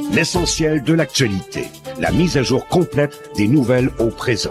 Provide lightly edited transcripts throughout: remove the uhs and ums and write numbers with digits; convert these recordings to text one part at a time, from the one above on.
L'essentiel de l'actualité. La mise à jour complète des nouvelles au présent.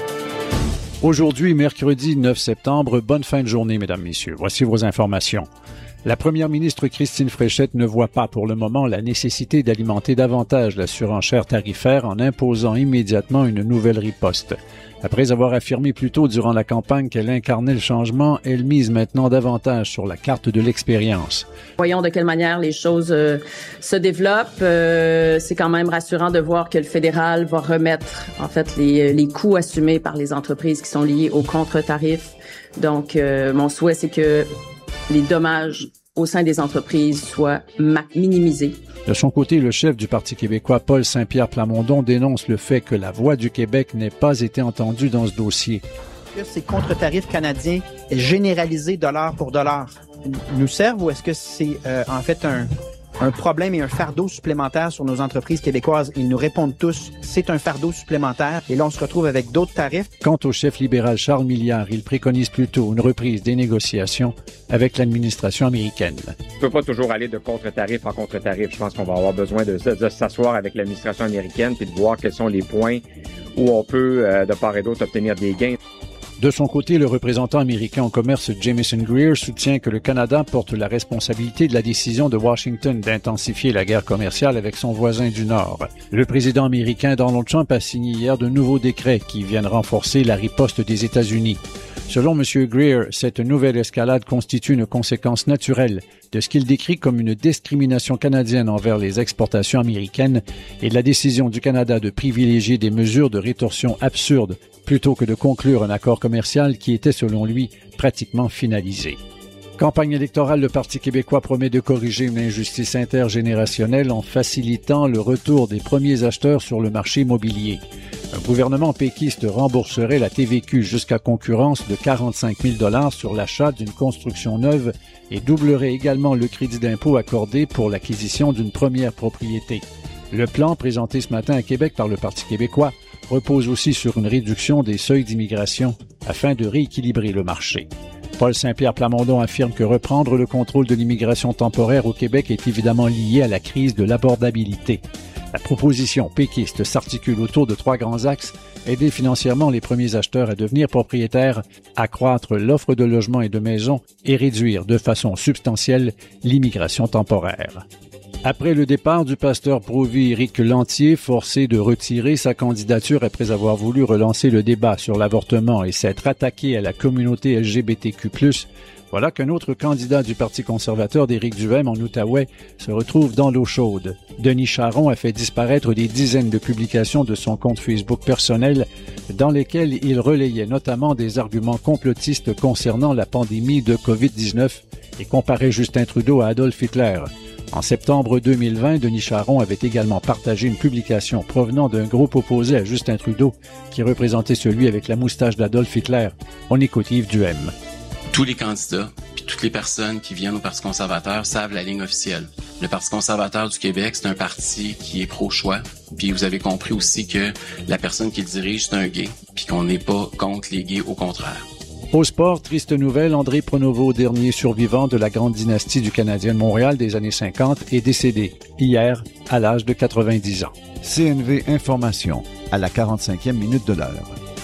Aujourd'hui, mercredi 9 septembre, bonne fin de journée, mesdames, messieurs. Voici vos informations. La première ministre Christine Fréchette ne voit pas pour le moment la nécessité d'alimenter davantage la surenchère tarifaire en imposant immédiatement une nouvelle riposte. Après avoir affirmé plus tôt durant la campagne qu'elle incarnait le changement, elle mise maintenant davantage sur la carte de l'expérience. Voyons de quelle manière les choses se développent. C'est quand même rassurant de voir que le fédéral va remettre en fait les coûts assumés par les entreprises qui sont liés aux contre-tarifs. Donc, mon souhait, c'est que les dommages au sein des entreprises soient minimisés. De son côté, le chef du Parti québécois, Paul Saint-Pierre Plamondon, dénonce le fait que la voix du Québec n'ait pas été entendue dans ce dossier. Ces contre-tarifs canadiens généralisés dollar pour dollar nous servent ou est-ce que c'est en fait un problème et un fardeau supplémentaire sur nos entreprises québécoises? Ils nous répondent tous, c'est un fardeau supplémentaire. Et là, on se retrouve avec d'autres tarifs. Quant au chef libéral Charles Milliard, il préconise plutôt une reprise des négociations avec l'administration américaine. On ne peut pas toujours aller de contre-tarif en contre-tarif. Je pense qu'on va avoir besoin de s'asseoir avec l'administration américaine puis de voir quels sont les points où on peut, de part et d'autre, obtenir des gains. De son côté, le représentant américain au commerce Jamieson Greer soutient que le Canada porte la responsabilité de la décision de Washington d'intensifier la guerre commerciale avec son voisin du Nord. Le président américain Donald Trump a signé hier de nouveaux décrets qui viennent renforcer la riposte des États-Unis. Selon M. Greer, cette nouvelle escalade constitue une conséquence naturelle de ce qu'il décrit comme une discrimination canadienne envers les exportations américaines et de la décision du Canada de privilégier des mesures de rétorsion absurdes plutôt que de conclure un accord commercial qui était, selon lui, pratiquement finalisé. Campagne électorale, le Parti québécois promet de corriger une injustice intergénérationnelle en facilitant le retour des premiers acheteurs sur le marché immobilier. Un gouvernement péquiste rembourserait la TVQ jusqu'à concurrence de 45 000 $ sur l'achat d'une construction neuve et doublerait également le crédit d'impôt accordé pour l'acquisition d'une première propriété. Le plan, présenté ce matin à Québec par le Parti québécois, repose aussi sur une réduction des seuils d'immigration afin de rééquilibrer le marché. Paul Saint-Pierre Plamondon affirme que reprendre le contrôle de l'immigration temporaire au Québec est évidemment lié à la crise de l'abordabilité. La proposition péquiste s'articule autour de 3 grands axes: aider financièrement les premiers acheteurs à devenir propriétaires, accroître l'offre de logements et de maisons et réduire de façon substantielle l'immigration temporaire. Après le départ du pasteur pro-vie Éric Lantier, forcé de retirer sa candidature après avoir voulu relancer le débat sur l'avortement et s'être attaqué à la communauté LGBTQ+, voilà qu'un autre candidat du Parti conservateur d'Éric Duhaime en Outaouais se retrouve dans l'eau chaude. Denis Charron a fait disparaître des dizaines de publications de son compte Facebook personnel dans lesquelles il relayait notamment des arguments complotistes concernant la pandémie de COVID-19 et comparait Justin Trudeau à Adolf Hitler. En septembre 2020, Denis Charron avait également partagé une publication provenant d'un groupe opposé à Justin Trudeau qui représentait celui avec la moustache d'Adolf Hitler. On écoute Yves Duhaime. Tous les candidats puis toutes les personnes qui viennent au Parti conservateur savent la ligne officielle. Le Parti conservateur du Québec, c'est un parti qui est pro-choix. Puis vous avez compris aussi que la personne qui le dirige, c'est un gay, puis qu'on n'est pas contre les gays, au contraire. Au sport, triste nouvelle, André Pronovo, dernier survivant de la grande dynastie du Canadien de Montréal des années 50, est décédé hier à l'âge de 90 ans. CNV Information, à la 45e minute de l'heure.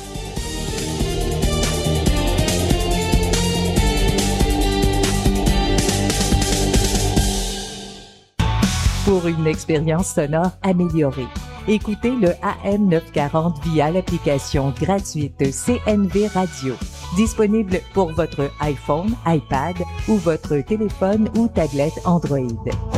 Pour une expérience sonore améliorée, écoutez le AM 940 via l'application gratuite CNV Radio. Disponible pour votre iPhone, iPad ou votre téléphone ou tablette Android.